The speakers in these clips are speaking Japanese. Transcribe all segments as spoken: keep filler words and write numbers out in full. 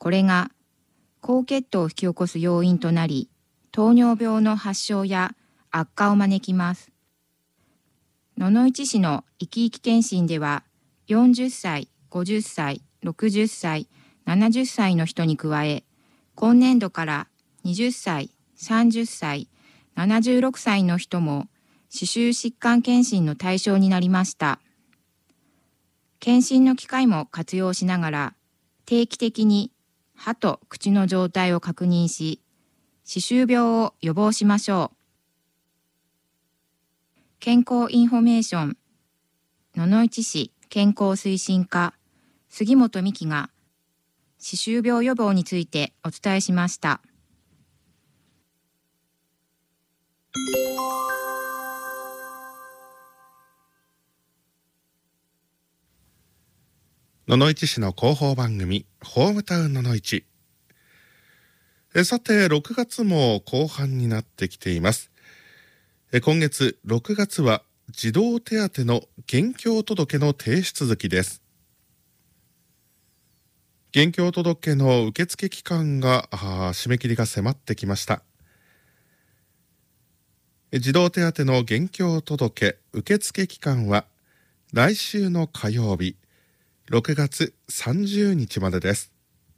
これが高血糖を引き起こす要因となり、糖尿病の発症や悪化を招きます。野々市市のいきいき検診では、よんじゅっさい、ごじゅっさい、ろくじゅっさい、ななじゅっさいの人に加え、今年度からはたち、さんじゅっさい、ななじゅうろくさいの人も歯周疾患検診の対象になりました。検診の機会も活用しながら、定期的に歯と口の状態を確認し、歯周病を予防しましょう。健康インフォメーション、野々市市健康推進課、杉本美希が、歯周病予防についてお伝えしました。 野々市市の広報番組、ホームタウン野々市。えさて、ろくがつも後半になってきています。え今月ろくがつは児童手当の現況届の提出月です。現況届の受付期間が締め切りが迫ってきました。児童手当の現況届受付期間は来週の火曜日ろくがつさんじゅうにちまでです。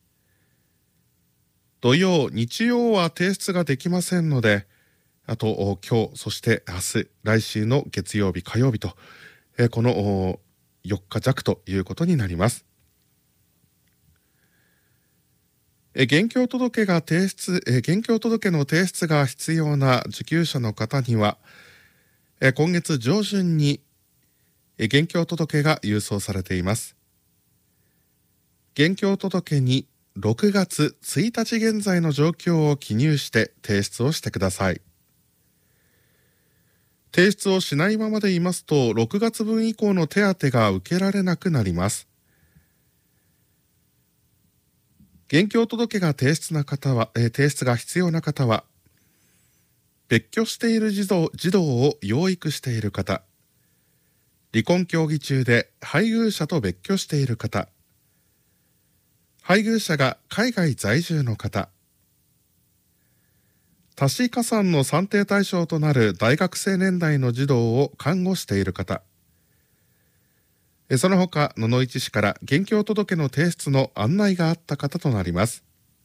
土曜、日曜は提出ができませんので、あと今日、そして明日、来週の月曜日、火曜日と、えこのよっかじゃくということになります。え現況届が提出、え現況届の提出が必要な受給者の方には、え今月上旬にえ現況届が郵送されています。現況届にろくがつついたち現在の状況を記入して提出をしてください。提出をしないままでいますと、ろくがつぶん以降の手当が受けられなくなります。現況届が提出な方は、えー、提出が必要な方は、別居している児童、児童を養育している方、離婚協議中で配偶者と別居している方、配偶者が海外在住の方、多子加算の算定対象となる大学生年代の児童を看護している方、その他野々市市から現況届の提出の案内があった方となります。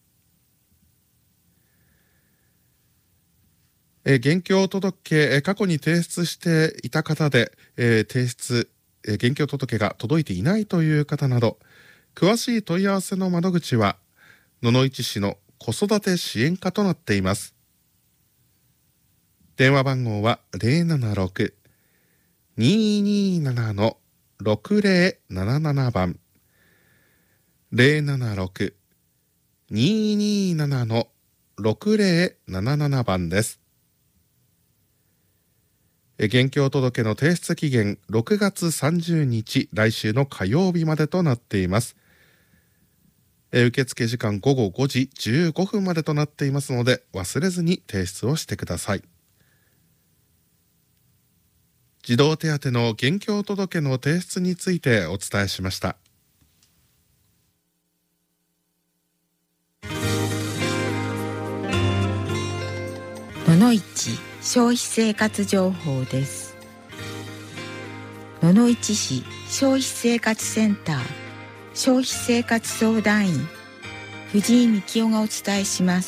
現況届、過去に提出していた方で、提出、現況届が届いていないという方など、詳しい問い合わせの窓口は野々市市の子育て支援課となっています。電話番号は ゼロななろく にーにーなな ろくゼロなななな 番 ゼロななろく にーにーなな ろくゼロなななな 番です。現況届の提出期限ろくがつさんじゅうにち、来週の火曜日までとなっています。受付時間ごごごじじゅうごふんまでとなっていますので、忘れずに提出をしてください。児童手当の現況届の提出についてお伝えしました。 野々市消費生活情報です。野々市市消費生活センター消費生活相談員藤井幹夫がお伝えします。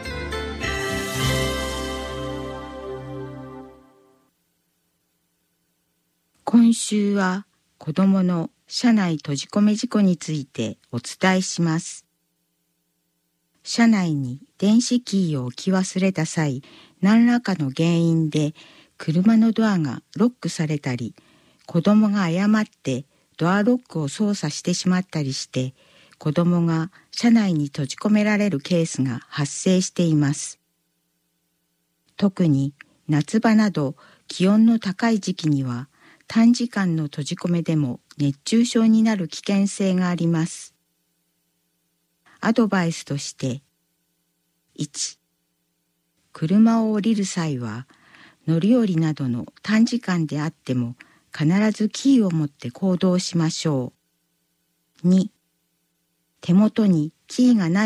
今週は子どもの車内閉じ込め事故についてお伝えします。車内に電子キーを置き忘れた際、何らかの原因で車のドアがロックされたり、子どもが誤ってドアロックを操作してしまったりして、子どもが車内に閉じ込められるケースが発生しています。特に夏場など気温の高い時期には、短時間の閉じ込めでも熱中症になる危険性があります。アドバイスとして、いち、車を降りる際は、乗り降りなどの短時間であっても必ずキーを持って行動しましょう。に、 手元にキーがない